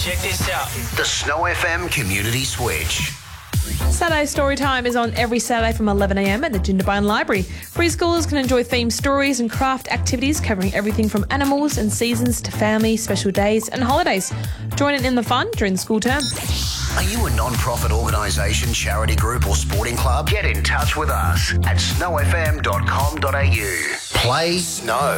Check this out. The Snow FM Community Switch. Saturday Storytime is on every Saturday from 11am at the Jindabyne Library. Preschoolers can enjoy themed stories and craft activities covering everything from animals and seasons to family, special days and holidays. Join in the fun during the school term. Are you a non-profit organisation, charity group or sporting club? Get in touch with us at snowfm.com.au. Play Snow.